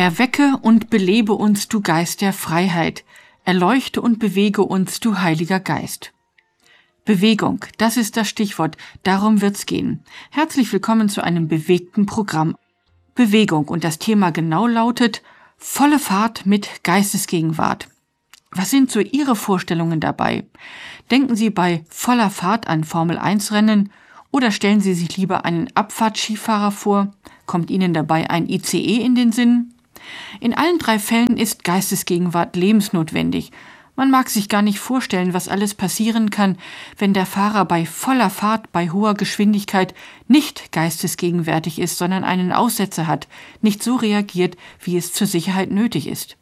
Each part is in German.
Erwecke und belebe uns, du Geist der Freiheit. Erleuchte und bewege uns, du Heiliger Geist. Bewegung, das ist das Stichwort, darum wird's gehen. Herzlich willkommen zu einem bewegten Programm. Bewegung, und das Thema genau lautet: volle Fahrt mit Geistesgegenwart. Was sind so Ihre Vorstellungen dabei? Denken Sie bei voller Fahrt an Formel-1-Rennen oder stellen Sie sich lieber einen Abfahrtskifahrer vor? Kommt Ihnen dabei ein ICE in den Sinn? In allen 3 Fällen ist Geistesgegenwart lebensnotwendig. Man mag sich gar nicht vorstellen, was alles passieren kann, wenn der Fahrer bei voller Fahrt, bei hoher Geschwindigkeit nicht geistesgegenwärtig ist, sondern einen Aussetzer hat, nicht so reagiert, wie es zur Sicherheit nötig ist.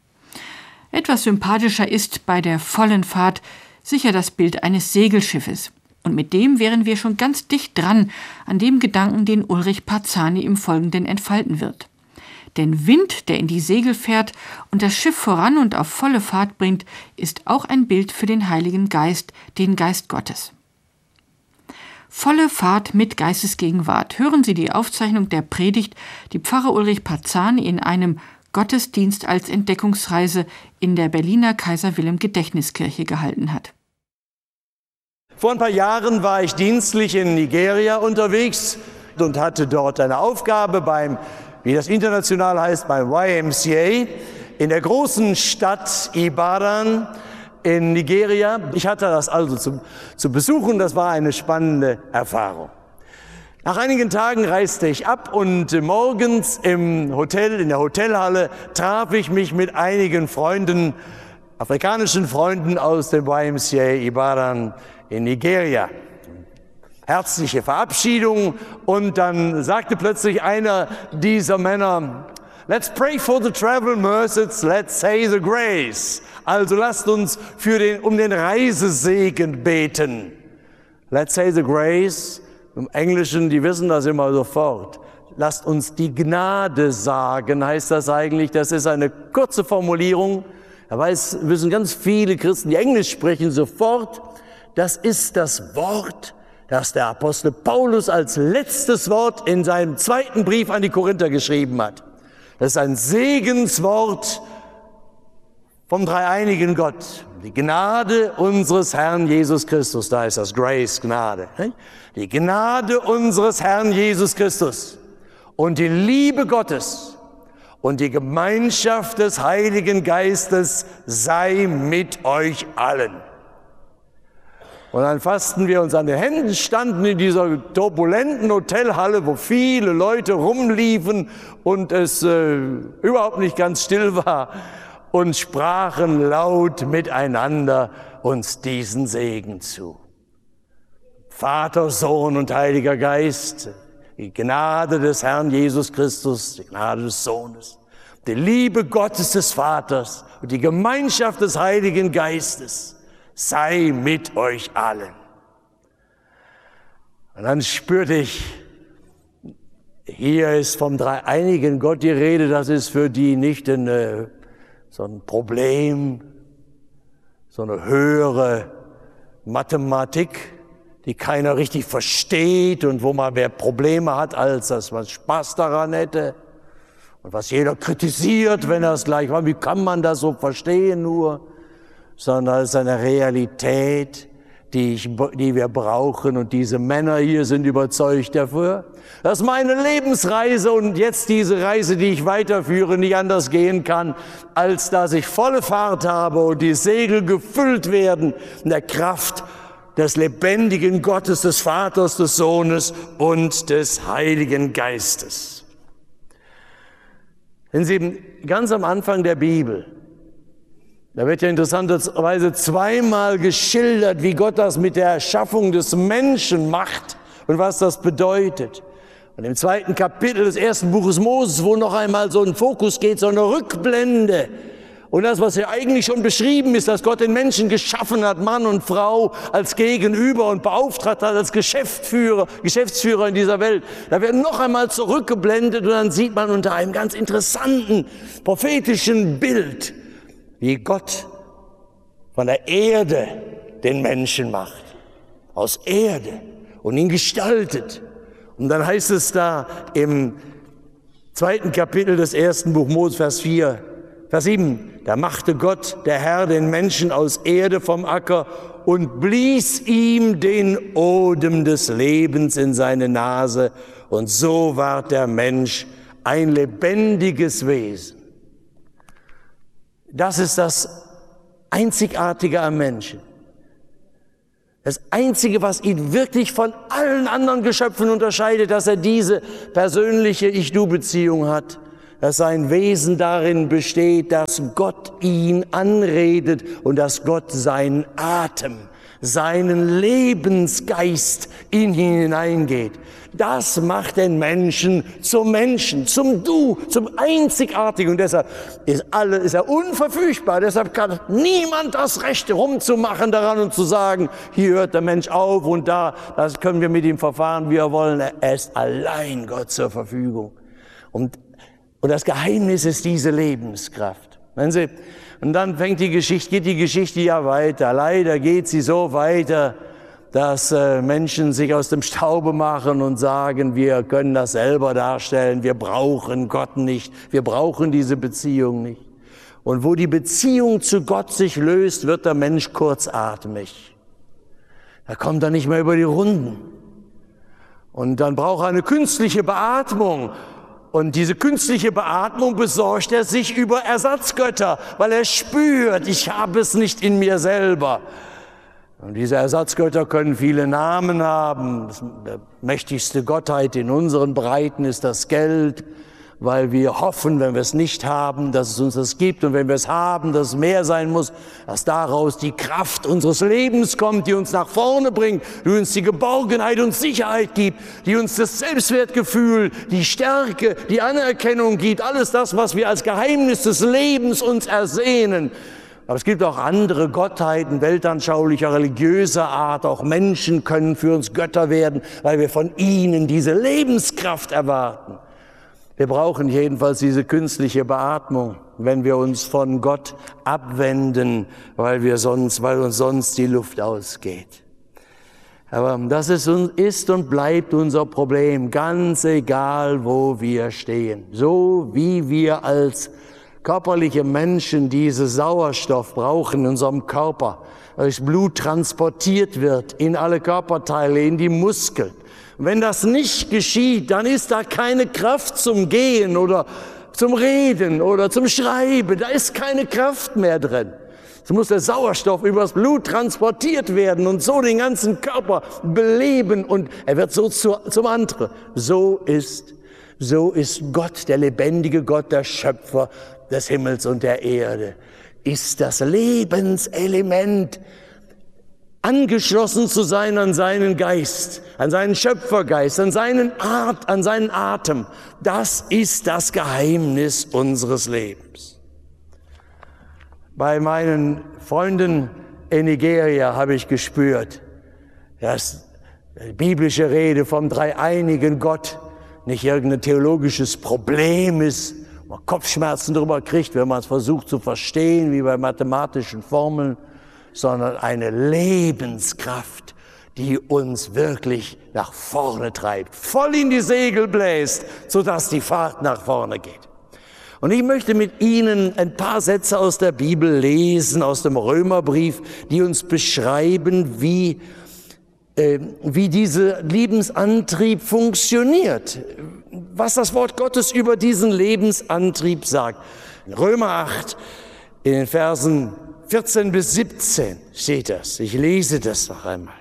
Etwas sympathischer ist bei der vollen Fahrt sicher das Bild eines Segelschiffes. Und mit dem wären wir schon ganz dicht dran an dem Gedanken, den Ulrich Parzani im Folgenden entfalten wird. Denn Wind, der in die Segel fährt und das Schiff voran und auf volle Fahrt bringt, ist auch ein Bild für den Heiligen Geist, den Geist Gottes. Volle Fahrt mit Geistesgegenwart. Hören Sie die Aufzeichnung der Predigt, die Pfarrer Ulrich Parzani in einem Gottesdienst als Entdeckungsreise in der Berliner Kaiser-Wilhelm-Gedächtniskirche gehalten hat. Vor ein paar Jahren war ich dienstlich in Nigeria unterwegs und hatte dort eine Aufgabe beim, wie das international heißt, beim YMCA in der großen Stadt Ibadan in Nigeria. Ich hatte das also zu besuchen, das war eine spannende Erfahrung. Nach einigen Tagen reiste ich ab und morgens im Hotel, in der Hotelhalle, traf ich mich mit einigen Freunden, afrikanischen Freunden aus dem YMCA Ibadan in Nigeria. Herzliche Verabschiedung, und dann sagte plötzlich einer dieser Männer: Let's pray for the travel mercies, let's say the grace. Also lasst uns um den Reisesegen beten. Let's say the grace. Im Englischen, die wissen das immer sofort. Lasst uns die Gnade sagen, heißt das eigentlich. Das ist eine kurze Formulierung. Da wissen ganz viele Christen, die Englisch sprechen, sofort. Das ist das Wort, das der Apostel Paulus als letztes Wort in seinem 2. Brief an die Korinther geschrieben hat. Das ist ein Segenswort vom dreieinigen Gott. Die Gnade unseres Herrn Jesus Christus, da ist das Grace, Gnade. Die Gnade unseres Herrn Jesus Christus und die Liebe Gottes und die Gemeinschaft des Heiligen Geistes sei mit euch allen. Und dann fassten wir uns an den Händen, standen in dieser turbulenten Hotelhalle, wo viele Leute rumliefen und es überhaupt nicht ganz still war, und sprachen laut miteinander uns diesen Segen zu. Vater, Sohn und Heiliger Geist, die Gnade des Herrn Jesus Christus, die Gnade des Sohnes, die Liebe Gottes des Vaters und die Gemeinschaft des Heiligen Geistes sei mit euch allen. Und dann spürte ich, hier ist vom dreieinigen Gott die Rede, das ist für die nicht so ein Problem, so eine höhere Mathematik, die keiner richtig versteht und wo man mehr Probleme hat, als dass man Spaß daran hätte. Und was jeder kritisiert, wenn er es gleich macht, wie kann man das so verstehen nur? Sondern es ist eine Realität, die wir brauchen, und diese Männer hier sind überzeugt dafür, dass meine Lebensreise und jetzt diese Reise, die ich weiterführe, nicht anders gehen kann, als dass ich volle Fahrt habe und die Segel gefüllt werden in der Kraft des lebendigen Gottes, des Vaters, des Sohnes und des Heiligen Geistes. Wenn Sie ganz am Anfang der Bibel, da wird ja interessanterweise 2-mal geschildert, wie Gott das mit der Erschaffung des Menschen macht und was das bedeutet. Und im 2. Kapitel des 1. Buches Moses, wo noch einmal so ein Fokus geht, so eine Rückblende. Und das, was ja eigentlich schon beschrieben ist, dass Gott den Menschen geschaffen hat, Mann und Frau als Gegenüber, und beauftragt hat als Geschäftsführer in dieser Welt. Da wird noch einmal zurückgeblendet, und dann sieht man unter einem ganz interessanten prophetischen Bild, wie Gott von der Erde den Menschen macht, aus Erde, und ihn gestaltet. Und dann heißt es da im 2. Kapitel des 1. Buch Mose, Vers 7. Da machte Gott, der Herr, den Menschen aus Erde vom Acker und blies ihm den Odem des Lebens in seine Nase. Und so ward der Mensch ein lebendiges Wesen. Das ist das Einzigartige am Menschen. Das Einzige, was ihn wirklich von allen anderen Geschöpfen unterscheidet, dass er diese persönliche Ich-Du-Beziehung hat, dass sein Wesen darin besteht, dass Gott ihn anredet und dass Gott seinen Atem, seinen Lebensgeist in ihn hineingeht. Das macht den Menschen, zum Du, zum Einzigartigen. Und deshalb ist er unverfügbar. Deshalb kann niemand das Recht rumzumachen daran und zu sagen, hier hört der Mensch auf und das können wir mit ihm verfahren, wie wir wollen. Er ist allein Gott zur Verfügung. Und das Geheimnis ist diese Lebenskraft. Wenn Sie, und dann geht die Geschichte ja weiter. Leider geht sie so weiter, dass Menschen sich aus dem Staube machen und sagen, wir können das selber darstellen, wir brauchen Gott nicht, wir brauchen diese Beziehung nicht. Und wo die Beziehung zu Gott sich löst, wird der Mensch kurzatmig. Da kommt er nicht mehr über die Runden. Und dann braucht er eine künstliche Beatmung. Und diese künstliche Beatmung besorgt er sich über Ersatzgötter, weil er spürt, ich habe es nicht in mir selber. Und diese Ersatzgötter können viele Namen haben. Die mächtigste Gottheit in unseren Breiten ist das Geld, weil wir hoffen, wenn wir es nicht haben, dass es uns das gibt. Und wenn wir es haben, dass es mehr sein muss, dass daraus die Kraft unseres Lebens kommt, die uns nach vorne bringt, die uns die Geborgenheit und Sicherheit gibt, die uns das Selbstwertgefühl, die Stärke, die Anerkennung gibt. Alles das, was wir als Geheimnis des Lebens uns ersehnen. Aber es gibt auch andere Gottheiten, weltanschaulicher, religiöser Art. Auch Menschen können für uns Götter werden, weil wir von ihnen diese Lebenskraft erwarten. Wir brauchen jedenfalls diese künstliche Beatmung, wenn wir uns von Gott abwenden, weil uns sonst die Luft ausgeht. Aber das ist und bleibt unser Problem, ganz egal, wo wir stehen. So wie wir als körperliche Menschen diese Sauerstoff brauchen in unserem Körper, weil das Blut transportiert wird in alle Körperteile, in die Muskeln. Und wenn das nicht geschieht, dann ist da keine Kraft zum Gehen oder zum Reden oder zum Schreiben. Da ist keine Kraft mehr drin. Es muss der Sauerstoff übers Blut transportiert werden und so den ganzen Körper beleben und er wird so zum anderen. So ist Gott, der lebendige Gott, der Schöpfer des Himmels und der Erde, ist das Lebenselement, angeschlossen zu sein an seinen Geist, an seinen Schöpfergeist, an seinen Atem. Das ist das Geheimnis unseres Lebens. Bei meinen Freunden in Nigeria habe ich gespürt, dass die biblische Rede vom dreieinigen Gott nicht irgendein theologisches Problem ist, wo man Kopfschmerzen darüber kriegt, wenn man es versucht zu verstehen, wie bei mathematischen Formeln, sondern eine Lebenskraft, die uns wirklich nach vorne treibt, voll in die Segel bläst, sodass die Fahrt nach vorne geht. Und ich möchte mit Ihnen ein paar Sätze aus der Bibel lesen, aus dem Römerbrief, die uns beschreiben, wie dieser Lebensantrieb funktioniert, was das Wort Gottes über diesen Lebensantrieb sagt. In Römer 8, in den Versen 14 bis 17 steht das. Ich lese das noch einmal.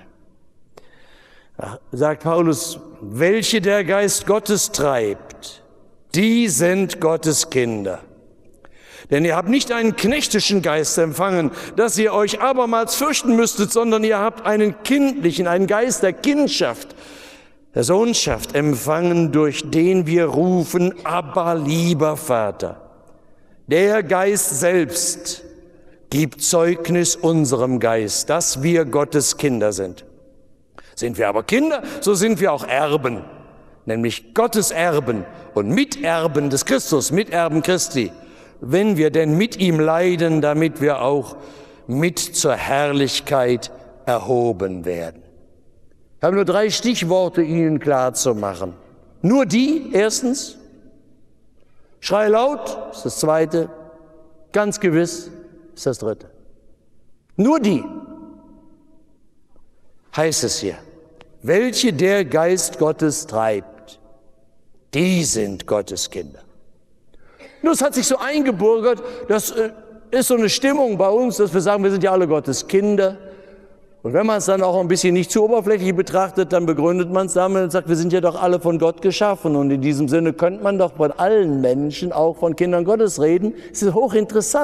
Da sagt Paulus, welche der Geist Gottes treibt, die sind Gottes Kinder. Denn ihr habt nicht einen knechtischen Geist empfangen, dass ihr euch abermals fürchten müsstet, sondern ihr habt einen kindlichen, einen Geist der Kindschaft, der Sohnschaft empfangen, durch den wir rufen, Abba, lieber Vater. Der Geist selbst gibt Zeugnis unserem Geist, dass wir Gottes Kinder sind. Sind wir aber Kinder, so sind wir auch Erben, nämlich Gottes Erben und Miterben des Christus, Miterben Christi, wenn wir denn mit ihm leiden, damit wir auch mit zur Herrlichkeit erhoben werden. Ich habe nur 3 Stichworte Ihnen klar zu machen. Nur die, erstens, Schrei laut ist das zweite, ganz gewiss ist das dritte. Nur die, heißt es hier, welche der Geist Gottes treibt, die sind Gottes Kinder. Nur es hat sich so eingebürgert, das ist so eine Stimmung bei uns, dass wir sagen, wir sind ja alle Gottes Kinder. Und wenn man es dann auch ein bisschen nicht zu oberflächlich betrachtet, dann begründet man es damit und sagt, wir sind ja doch alle von Gott geschaffen. Und in diesem Sinne könnte man doch von allen Menschen, auch von Kindern Gottes reden. Es ist hochinteressant.